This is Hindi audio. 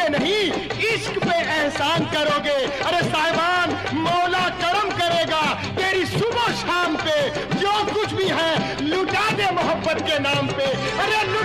नहीं इश्क पे एहसान करोगे। अरे साहिबान, मौला करम करेगा तेरी सुबह शाम पे, जो कुछ भी है लुटा दे मोहब्बत के नाम पे। अरे